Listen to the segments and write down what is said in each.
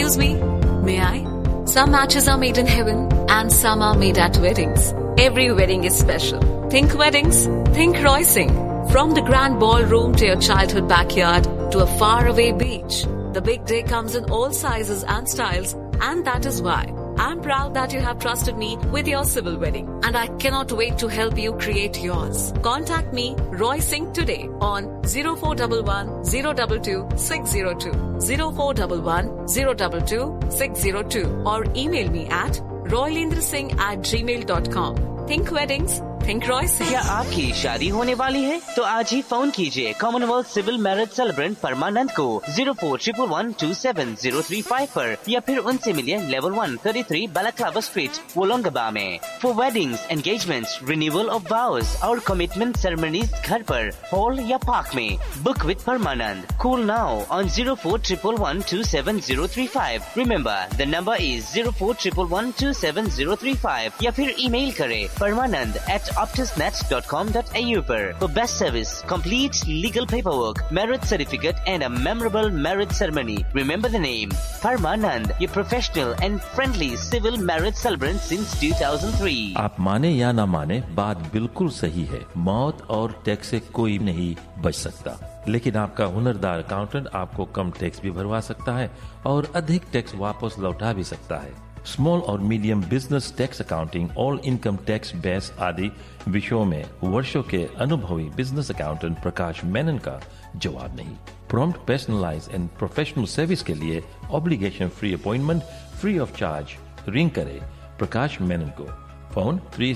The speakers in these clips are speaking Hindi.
Excuse me, may I? Some matches are made in heaven and some are made at weddings. Every wedding is special. Think weddings, think Roy Singh. From the grand ballroom to your childhood backyard to a faraway beach, the big day comes in all sizes and styles, and that is why I'm proud that you have trusted me with your civil wedding, and I cannot wait to help you create yours. Contact me, Roy Singh, today on 0411 022 602, 0411 022 602, or email me at roylendrasingh@gmail.com. Think weddings, think Roy Singh. क्या आपकी शादी होने वाली है? तो आज ही फोन कीजिए कॉमनवेल्थ सिविल मैरिज सेलिब्रेंट परमानंद को 0411127035 पर, या फिर उनसे मिलिए लेवल 1 33 बालाक्लावा स्ट्रीट, वोलोंगबा में। For weddings, engagements, renewal of वाउज और कमिटमेंट सेरेमनीज घर पर, हॉल या पार्क में, book with Parmanand. Call now on 0411127035। Remember the number is 0411127035, या फिर ईमेल करें permanand@optusnet.com.au पर। For best service, complete legal paperwork, marriage certificate and a memorable marriage ceremony. Remember the name, Parmanand, your professional and friendly civil marriage celebrant since 2003. आप माने या ना माने, बात बिल्कुल सही है। मौत और टैक्स से कोई नहीं बच सकता, लेकिन आपका हुनरदार अकाउंटेंट आपको कम टैक्स भी भरवा सकता है और अधिक टैक्स वापस लौटा भी सकता है। स्मॉल और medium business tax accounting, all income tax base आदि विषयों में वर्षों के अनुभवी बिजनेस अकाउंटेंट प्रकाश मेनन का जवाब नहीं। Prompt, personalise and professional service के लिए obligation free appointment, free of charge. Ring करें प्रकाश मेनन को। फोन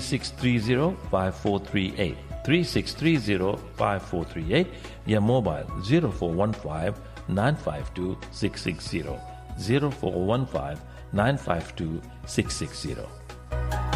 36305438, 36305438, या मोबाइल 0415952660, 0415952660।